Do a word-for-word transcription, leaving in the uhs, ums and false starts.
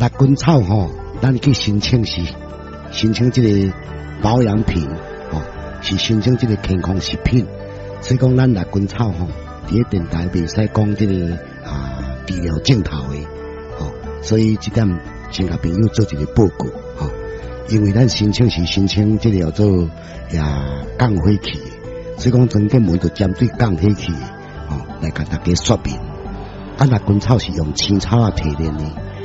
辣根草吼，咱去申请是申请这个保养品，吼、哦、是申请这个健康食品。所以讲，咱辣根草吼，伫个电台袂使讲这个啊治疗镜头的，吼、哦，所以这点先甲朋友做一个报告，吼、哦，因为咱申请是申请这个叫做呀降火气，所以讲整个门就针对降火气，吼、哦，来甲大家说明。啊，辣根草是用青草啊提炼的。